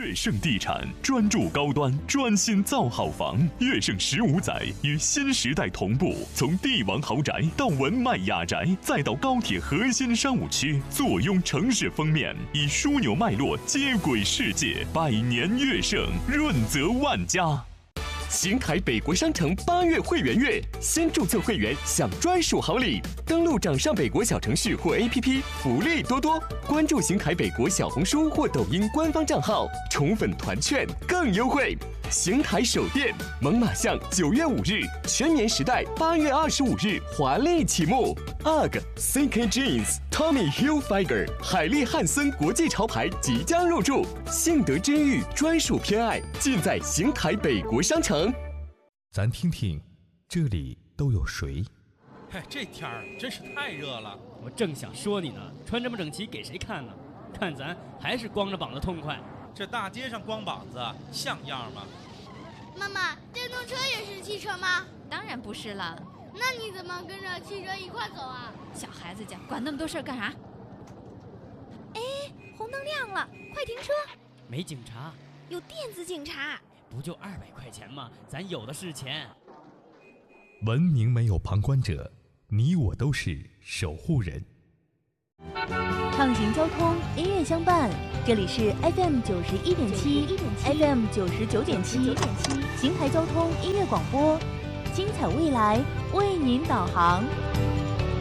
乐盛地产专注高端，专心造好房。乐盛15载与新时代同步，从帝王豪宅到文迈雅宅，再到高铁核心商务区，坐拥城市封面，以枢纽脉络接轨世界。百年乐盛，润泽万家。 邢台北国商城8月会员月，先注册会员享专属好礼。登录掌上北国小程序或 APP， 福利多多。关注邢台北国小红书或抖音官方账号，宠粉团券更优惠。邢台首店猛犸象9月5日，全棉时代8月25日华丽启幕。UGG、CK Jeans、Tommy Hilfiger、海利汉森国际潮牌即将入驻，幸得之遇专属偏爱，尽在邢台北国商城。 咱听听，这里都有谁？ 嘿，这天儿真是太热了。 我正想说你呢，穿这么整齐给谁看呢？看咱还是光着膀子痛快。 这大街上光膀子像样吗？ 妈妈，电动车也是汽车吗？ 当然不是了。 那你怎么跟着汽车一块走啊？ 小孩子家管那么多事儿干啥？哎，红灯亮了，快停车！ 没警察， 有电子警察。 不就200块钱吗？咱有的是钱。 文明没有旁观者，你我都是守护人。 畅行交通，音乐相伴，这里是 FM 91.7 FM 99.7邢台交通音乐广播，精彩未来为您导航。